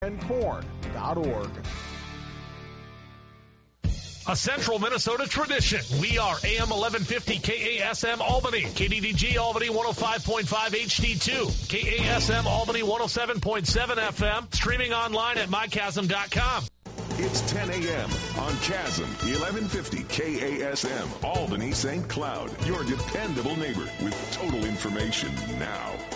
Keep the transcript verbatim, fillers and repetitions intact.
and corn dot org. A Central Minnesota tradition. We are A M eleven fifty K A S M Albany, K D D G Albany one oh five point five H D two, K A S M Albany one oh seven point seven F M, streaming online at my chasm dot com. It's ten a.m. on Chasm, eleven fifty K A S M, Albany Saint Cloud, your dependable neighbor with total information now.